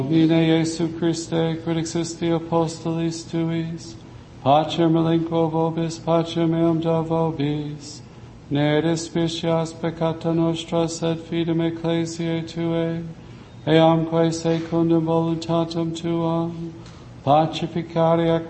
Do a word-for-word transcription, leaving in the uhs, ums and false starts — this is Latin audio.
Domine Iesu Christe, quid existi apostolis tuis, pacem relinquo vobis, pacem meum da vobis, ne despicias peccata nostra, sed fidem ecclesiae Tuae, eamque secundum voluntatem Tuam, pacificare ac